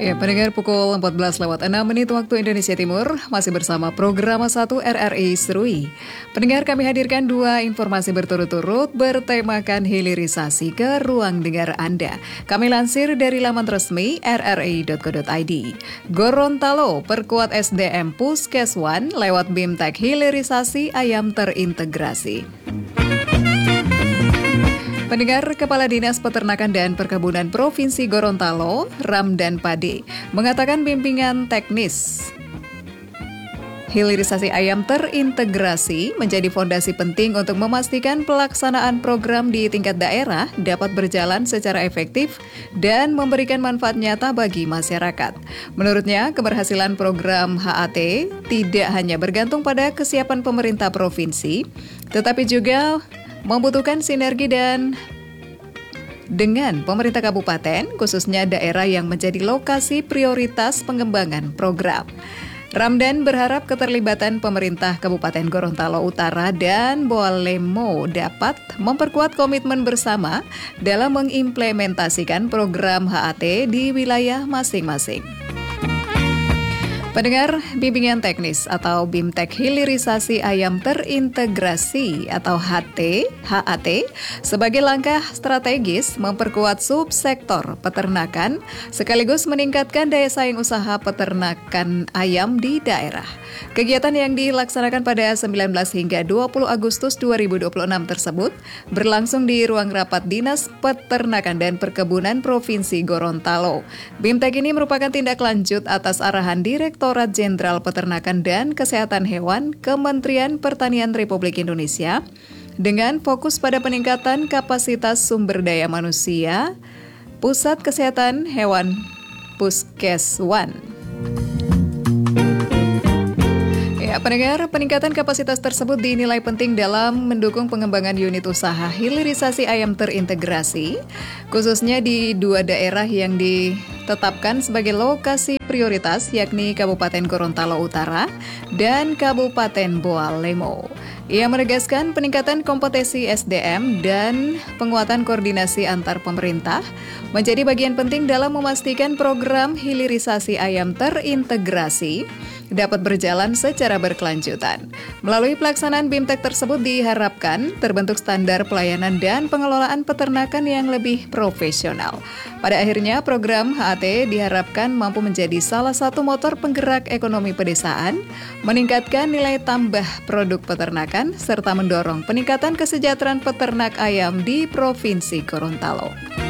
Ya, pendengar pukul 14:06 waktu Indonesia Timur, masih bersama program 1 RRI Serui. Pendengar, kami hadirkan dua informasi berturut-turut bertemakan hilirisasi ke ruang dengar Anda. Kami lansir dari laman resmi rri.co.id. Gorontalo perkuat SDM Puskeswan lewat BIMTEK hilirisasi ayam terintegrasi. Pendengar, Kepala Dinas Peternakan dan Perkebunan Provinsi Gorontalo, Ramdan Pade, mengatakan bimbingan teknis hilirisasi ayam terintegrasi menjadi fondasi penting untuk memastikan pelaksanaan program di tingkat daerah dapat berjalan secara efektif dan memberikan manfaat nyata bagi masyarakat. Menurutnya, keberhasilan program HAT tidak hanya bergantung pada kesiapan pemerintah provinsi, tetapi juga membutuhkan sinergi dengan pemerintah kabupaten, khususnya daerah yang menjadi lokasi prioritas pengembangan program. Ramdan berharap keterlibatan pemerintah Kabupaten Gorontalo Utara dan Boalemo dapat memperkuat komitmen bersama dalam mengimplementasikan program HAT di wilayah masing-masing. Pendengar, bimbingan teknis atau BIMTEK hilirisasi ayam terintegrasi atau HAT sebagai langkah strategis memperkuat subsektor peternakan sekaligus meningkatkan daya saing usaha peternakan ayam di daerah. Kegiatan yang dilaksanakan pada 19 hingga 20 Agustus 2026 tersebut berlangsung di ruang rapat Dinas Peternakan dan Perkebunan Provinsi Gorontalo. BIMTEK ini merupakan tindak lanjut atas arahan Direktorat Jenderal Peternakan dan Kesehatan Hewan Kementerian Pertanian Republik Indonesia dengan fokus pada peningkatan kapasitas sumber daya manusia Pusat Kesehatan Hewan Puskeswan. Pendengar, peningkatan kapasitas tersebut dinilai penting dalam mendukung pengembangan unit usaha hilirisasi ayam terintegrasi, khususnya di dua daerah yang ditetapkan sebagai lokasi prioritas, yakni Kabupaten Gorontalo Utara dan Kabupaten Boalemo. Ia menegaskan peningkatan kompetensi SDM dan penguatan koordinasi antar pemerintah menjadi bagian penting dalam memastikan program hilirisasi ayam terintegrasi dapat berjalan secara berkelanjutan. Melalui pelaksanaan BIMTEK tersebut diharapkan terbentuk standar pelayanan dan pengelolaan peternakan yang lebih profesional. Pada akhirnya, program HAT diharapkan mampu menjadi salah satu motor penggerak ekonomi pedesaan, meningkatkan nilai tambah produk peternakan, serta mendorong peningkatan kesejahteraan peternak ayam di Provinsi Gorontalo.